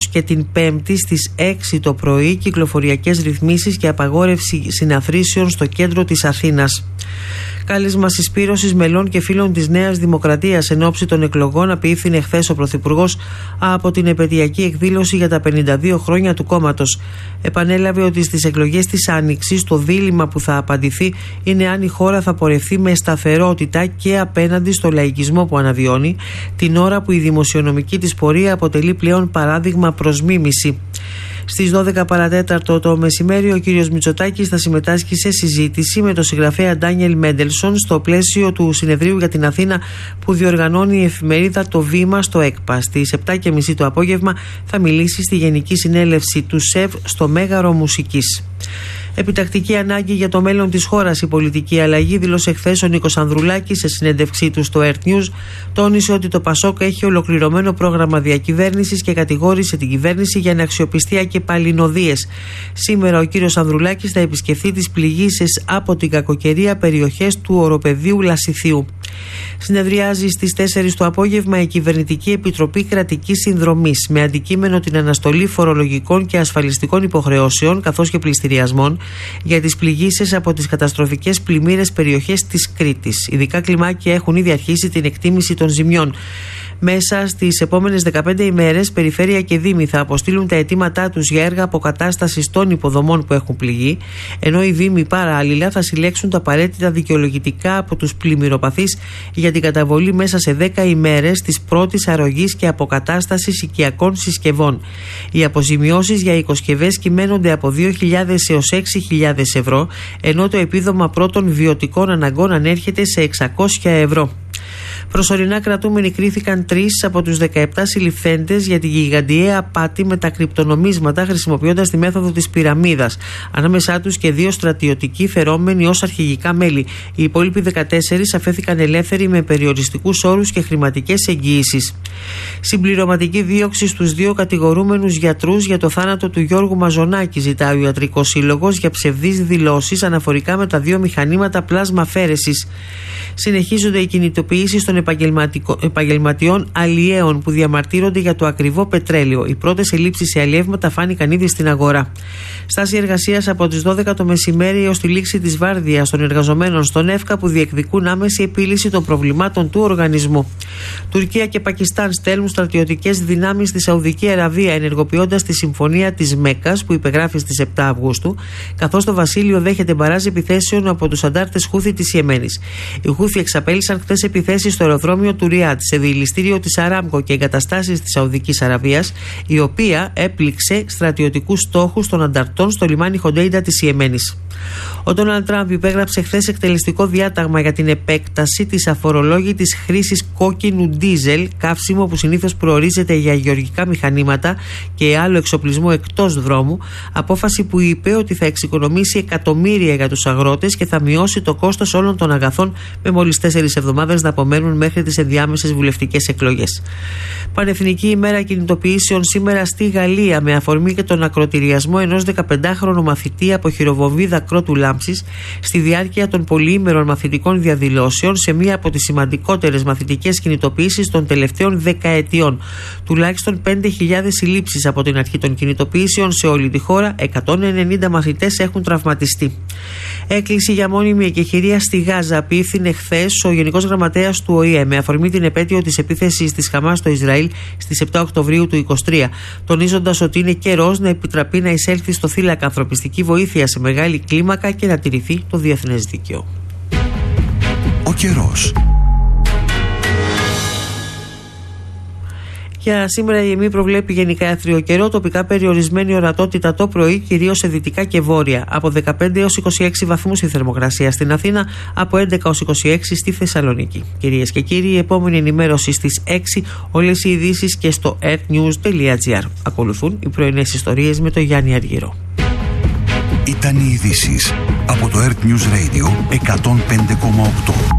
και την Πέμπτη στις 6 το πρωί κυκλοφοριακές ρυθμίσεις και απαγόρευση συναθρήσεων στο κέντρο της Αθήνας. Κάλεσμα συσπήρωσης μελών και φίλων της Νέας Δημοκρατίας εν ώψη των εκλογών απίφθινε χθες ο Πρωθυπουργός από την επαιτειακή εκδήλωση για τα 52 χρόνια του κόμματος. Επανέλαβε ότι στις εκλογές της Άνοιξης το δίλημμα που θα απαντηθεί είναι αν η χώρα θα πορευθεί με σταθερότητα και απέναντι στο λαϊκισμό που αναβιώνει, την ώρα που η δημοσιονομική της πορεία αποτελεί πλέον παράδειγμα προς μίμηση. Στις 12 παρατέταρτο το μεσημέρι, ο κύριος Μητσοτάκης θα συμμετάσχει σε συζήτηση με τον συγγραφέα Ντάνιελ Μέντελσον στο πλαίσιο του συνεδρίου για την Αθήνα που διοργανώνει η εφημερίδα Το Βήμα στο ΕΚΠΑ. Στις 7.30 το απόγευμα θα μιλήσει στη Γενική Συνέλευση του ΣΕΒ στο Μέγαρο Μουσικής. Επιτακτική ανάγκη για το μέλλον της χώρας η πολιτική αλλαγή, δήλωσε χθες ο Νίκος Ανδρουλάκης σε συνέντευξή του στο Earth News. Τόνισε ότι το ΠΑΣΟΚ έχει ολοκληρωμένο πρόγραμμα διακυβέρνησης και κατηγόρησε την κυβέρνηση για αναξιοπιστία και παλινοδίες. Σήμερα ο κύριος Ανδρουλάκης θα επισκεφθεί τις πληγήσεις από την κακοκαιρία περιοχές του οροπεδίου Λασιθίου. Συνεδριάζει στις 4 το απόγευμα η Κυβερνητική Επιτροπή Κρατικής Συνδρομής με αντικείμενο την αναστολή φορολογικών και ασφαλιστικών υποχρεώσεων καθώς και πληστηριασμών για τις πληγήσεις από τις καταστροφικές πλημμύρες περιοχές της Κρήτης. Ειδικά κλιμάκια έχουν ήδη αρχίσει την εκτίμηση των ζημιών. Μέσα στις επόμενες 15 ημέρες, περιφέρεια και δήμοι θα αποστείλουν τα αιτήματά τους για έργα αποκατάστασης των υποδομών που έχουν πληγεί, ενώ οι δήμοι παράλληλα θα συλλέξουν τα απαραίτητα δικαιολογητικά από τους πλημμυροπαθείς για την καταβολή μέσα σε 10 ημέρες της πρώτης αρρωγής και αποκατάστασης οικιακών συσκευών. Οι αποζημιώσεις για οικοσκευές κυμαίνονται από 2.000 έως 6.000 ευρώ, ενώ το επίδομα πρώτων βιωτικών αναγκών ανέρχεται σε 600 ευρώ. Προσωρινά κρατούμενοι κρίθηκαν 3 από τους 17 συλληφθέντες για την γιγαντιαία απάτη με τα κρυπτονομίσματα χρησιμοποιώντας τη μέθοδο της πυραμίδας. Ανάμεσά τους και 2 στρατιωτικοί φερόμενοι ως αρχηγικά μέλη. Οι υπόλοιποι 14 αφέθηκαν ελεύθεροι με περιοριστικούς όρους και χρηματικές εγγυήσεις. Συμπληρωματική δίωξη στους 2 κατηγορούμενους γιατρούς για το θάνατο του Γιώργου Μαζονάκη, ζητάει ο Ιατρικός Σύλλογος για ψευδείς δηλώσεις αναφορικά με τα 2 μηχανήματα πλάσμα αφαίρεσης. Συνεχίζονται οι κινητοποιήσεις των επαγγελματιών αλλιέων που διαμαρτύρονται για το ακριβό πετρέλαιο. Οι πρώτες ελλείψεις σε αλλιεύματα φάνηκαν ήδη στην αγορά. Στάση εργασίας από τις 12 το μεσημέρι έως τη λήξη της βάρδιας των εργαζομένων στον ΕΦΚΑ που διεκδικούν άμεση επίλυση των προβλημάτων του οργανισμού. Τουρκία και Πακιστάν στέλνουν στρατιωτικές δυνάμεις στη Σαουδική Αραβία, ενεργοποιώντας τη συμφωνία της Μέκκας που υπεγράφει στις 7 Αυγούστου, καθώς το βασίλειο δέχεται μπαράζ επιθέσεων από τους αντάρτες Χούθη της Ιεμένης. Οι Χούθη εξαπέλυσαν χθες επιθέσεις στο αεροδρόμιο του Ριάντ, σε δηληστήριο της Αράμκο και εγκαταστάσεις της Σαουδικής Αραβίας, η οποία έπληξε στρατιωτικούς στόχους των ανταρτών στο λιμάνι Χοντέιντα της Ιεμένης. Ο Ντόναλντ Τραμπ υπέγραψε χθες εκτελεστικό διάταγμα για την επέκταση της αφορολόγητης χρήσης κόκκινου ντίζελ, καύσιμο που συνήθως προορίζεται για γεωργικά μηχανήματα και άλλο εξοπλισμό εκτός δρόμου, απόφαση που είπε ότι θα εξοικονομήσει εκατομμύρια για τους αγρότες και θα μειώσει το κόστος όλων των αγαθών, με μόλις 4 εβδομάδες να απομένουν μέχρι τις ενδιάμεσες βουλευτικές εκλογές. Πανεθνική ημέρα κινητοποιήσεων σήμερα στη Γαλλία, με αφορμή και τον ακροτηριασμό ενός 15χρονου μαθητή από χειροβομβίδα κρότου λάμψης στη διάρκεια των πολυήμερων μαθητικών διαδηλώσεων σε μία από τις σημαντικότερες μαθητικές κινητοποιήσεις των τελευταίων δεκαετιών. Τουλάχιστον 5.000 συλλήψεις από την αρχή των κινητοποιήσεων σε όλη τη χώρα, 190 μαθητές έχουν τραυματιστεί. Έκκληση για μόνιμη εκεχηρία στη Γάζα απίφθινε χθες ο Γενικός Γραμματέας του ΟΗΕ με αφορμή την επέτειο της επίθεσης της Χαμάς στο Ισραήλ στις 7 Οκτωβρίου του 2023, τονίζοντας ότι είναι καιρός να επιτραπεί να εισέλθει στο θύλακα ανθρωπιστική βοήθεια σε μεγάλη κλίμακα και να τηρηθεί το διεθνές δίκαιο. Ο καιρός. Για σήμερα η ΕΜΗ προβλέπει γενικά άθριο καιρό, τοπικά περιορισμένη ορατότητα το πρωί, κυρίως σε δυτικά και βόρεια. Από 15 έως 26 βαθμούς η θερμοκρασία στην Αθήνα, από 11 έως 26 στη Θεσσαλονίκη. Κυρίες και κύριοι, η επόμενη ενημέρωση στις 6, όλες οι ειδήσεις και στο earthnews.gr. Ακολουθούν οι πρωινές ιστορίες με τον Γιάννη Αργυρό. Ήταν οι ειδήσεις από το Earth News Radio 105,8.